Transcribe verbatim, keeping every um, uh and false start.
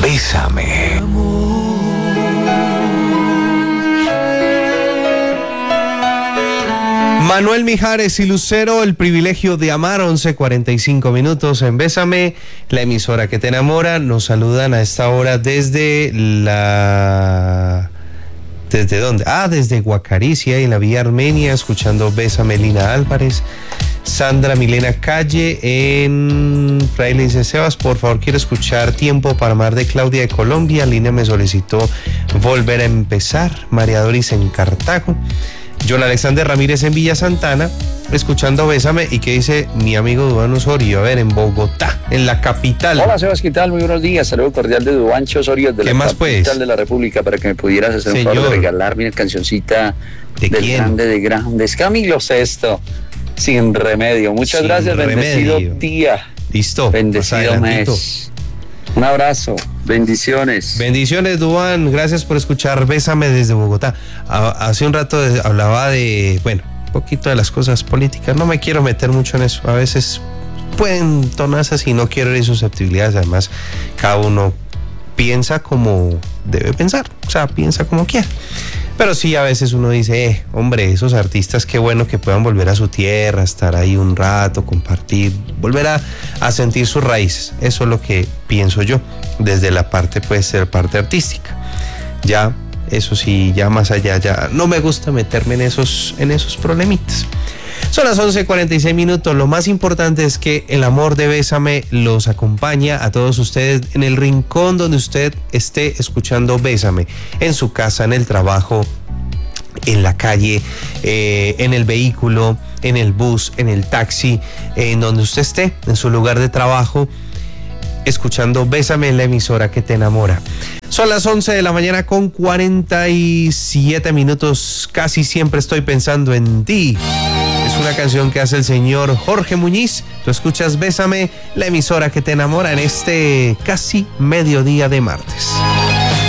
Bésame. Manuel Mijares y Lucero, El privilegio de amar, once cuarenta y cinco minutos en Bésame, la emisora que te enamora. Nos saludan a esta hora desde la... ¿Desde dónde? Ah, desde Guacaricia, en la vía Armenia, escuchando Bésame, Lina Álvarez. Sandra Milena Calle en Fraile dice: Sebas, por favor, quiero escuchar Tiempo para amar de Claudia de Colombia. Lina me solicitó Volver a empezar. María Doris en Cartago. John Alexander Ramírez en Villa Santana, escuchando Bésame. ¿Y qué dice mi amigo Duván Osorio? A ver, en Bogotá, en la capital. Hola, Sebas, ¿qué tal? Muy buenos días. Saludo cordial de Duvancho Osorio, de la más, capital pues? de la República, para que me pudieras hacer Señor. un favor de regalarme una cancioncita ¿De del quién? grande de grandes, Camilo Sesto, Sin Remedio. Muchas Sin gracias, bendecido remedio. día, Listo. bendecido mes. Un abrazo, bendiciones. Bendiciones, Duván. Gracias por escuchar Bésame desde Bogotá. A- hace un rato de- hablaba de, bueno, un poquito de las cosas políticas. No me quiero meter mucho en eso. A veces pueden tornarse así. No quiero herir susceptibilidades. Además, cada uno piensa como debe pensar. O sea, piensa como quiera. Pero sí, a veces uno dice, eh, hombre, esos artistas, qué bueno que puedan volver a su tierra, estar ahí un rato, compartir, volver a, a sentir sus raíces. Eso es lo que pienso yo, desde la parte, puede ser parte artística. Ya, eso sí, ya más allá, ya no me gusta meterme en esos, en esos problemitas. Son las once cuarenta y seis minutos. Lo más importante es que el amor de Bésame los acompaña a todos ustedes en el rincón donde usted esté escuchando Bésame, en su casa, en el trabajo, en la calle, eh, en el vehículo, en el bus, en el taxi, en donde usted esté, en su lugar de trabajo, escuchando Bésame, en la emisora que te enamora. Son las once de la mañana con cuarenta y siete minutos. Casi siempre estoy pensando en ti. Es una canción que hace el señor Jorge Muñiz. Tú escuchas Bésame, la emisora que te enamora, en este casi mediodía de martes.